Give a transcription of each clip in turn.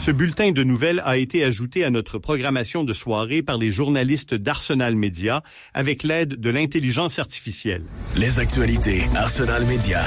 Ce bulletin de nouvelles a été ajouté à notre programmation de soirée par les journalistes d'Arsenal Média avec l'aide de l'intelligence artificielle. Les actualités Arsenal Média.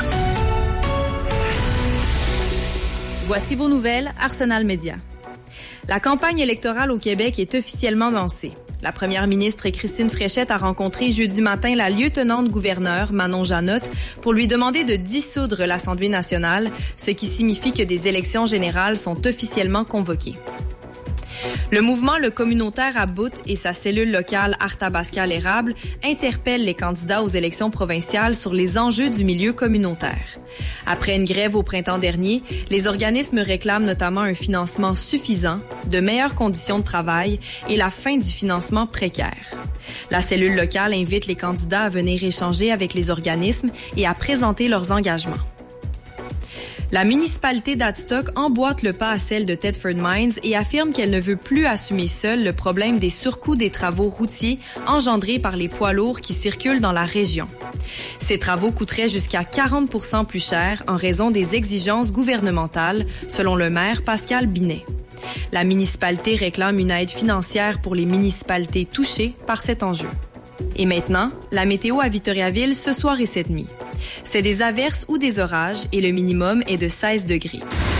Voici vos nouvelles Arsenal Média. La campagne électorale au Québec est officiellement lancée. La première ministre Christine Fréchette a rencontré jeudi matin la lieutenant-gouverneure Manon Janotte pour lui demander de dissoudre l'Assemblée nationale, ce qui signifie que des élections générales sont officiellement convoquées. Le mouvement Le Communautaire à Bout et sa cellule locale Arthabasca-l'Érable interpellent les candidats aux élections provinciales sur les enjeux du milieu communautaire. Après une grève au printemps dernier, les organismes réclament notamment un financement suffisant, de meilleures conditions de travail et la fin du financement précaire. La cellule locale invite les candidats à venir échanger avec les organismes et à présenter leurs engagements. La municipalité d'Adstock emboîte le pas à celle de Thetford Mines et affirme qu'elle ne veut plus assumer seule le problème des surcoûts des travaux routiers engendrés par les poids lourds qui circulent dans la région. Ces travaux coûteraient jusqu'à 40% plus cher en raison des exigences gouvernementales, selon le maire Pascal Binet. La municipalité réclame une aide financière pour les municipalités touchées par cet enjeu. Et maintenant, la météo à Victoriaville ce soir et cette nuit. C'est des averses ou des orages et le minimum est de 16 degrés.